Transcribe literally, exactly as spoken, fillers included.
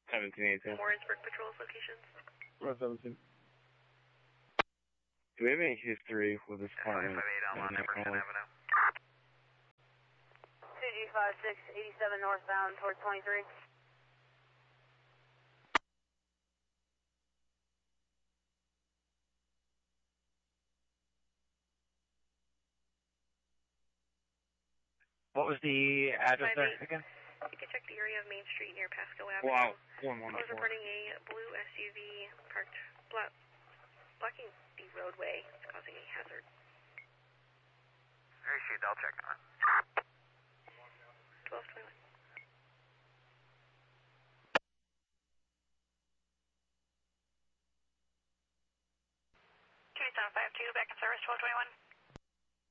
seventeen eighteen. Warrensburg Patrol's locations. Road seventeen. Do we have any history with this department? five eight on Emerson Avenue. C G five six eighty-seven northbound towards twenty-three. What was the address there again? You can check the area of Main Street near Pasco Avenue. Wow, one one I was four. reporting a blue S U V parked block, blocking the roadway. It's causing a hazard. Received, I'll check on it. twelve twenty-one. two seven five two, back in service, twelve twenty-one.